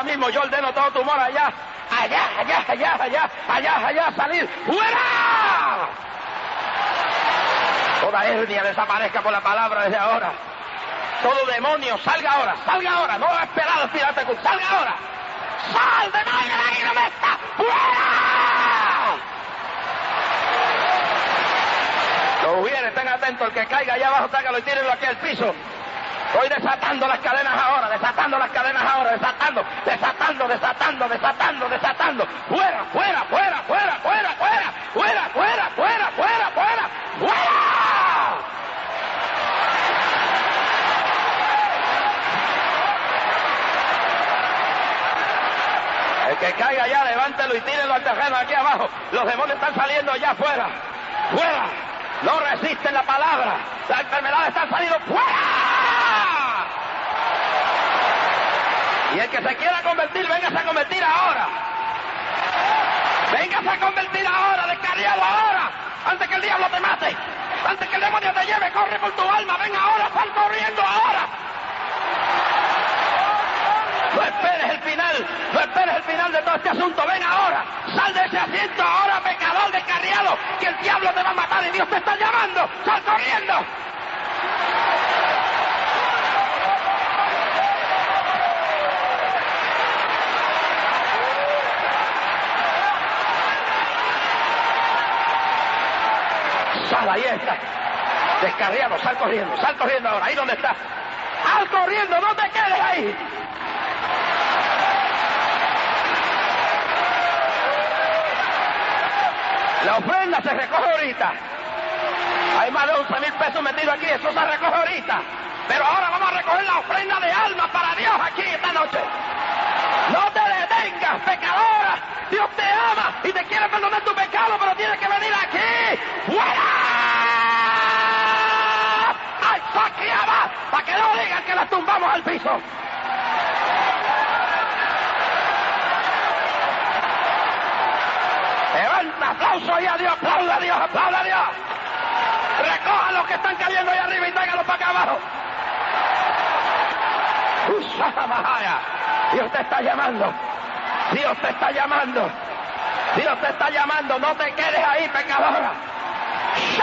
mismo yo ordeno todo tumor allá, salir. ¡Fuera! Toda hernia desaparezca por la palabra desde ahora. Todo demonio, salga ahora, no va a esperar al Espíritu, salga ahora. ¡Sal, demonio, ahí no me está! ¡Fuera! Los ujieres, estén atentos, el que caiga allá abajo, trágalo y tírenlo aquí al piso. Estoy desatando las cadenas ahora, desatando. ¡Fuera! El que caiga allá, levántelo y tírenlo al terreno aquí abajo. Los demonios están saliendo allá afuera. ¡Fuera! No resisten la palabra. La enfermedad está saliendo fuera. Y el que se quiera convertir, véngase a convertir ahora. Descarriado ahora. Antes que el diablo te mate. Antes que el demonio te lleve, corre por tu alma. Ven ahora, sal corriendo ahora. No esperes el final de todo este asunto. Ven ahora, sal de ese asiento ahora, pecador descarriado, que el diablo te va a matar y Dios te está llamando. ¡Sal corriendo! Sal, ahí está. Descarriado, sal corriendo ahora, ahí donde está. Sal corriendo, no te quedes ahí. La ofrenda se recoge ahorita. Hay más de 11,000 pesos metidos aquí, eso se recoge ahorita. Pero ahora vamos a recoger la ofrenda de alma para Dios aquí esta noche. No te detengas, pecadora. Dios te ama y te quiere perdonar tu pecado, pero tienes que venir aquí. ¡Fuera! ¡Ay, saqueaba! Para que no digan que la tumbamos al piso. Levanta, aplauso y a Dios, aplauda a Dios. Recoja los que están cayendo ahí arriba y tráiganlos para acá abajo. Dios te está llamando. No te quedes ahí, pecadora.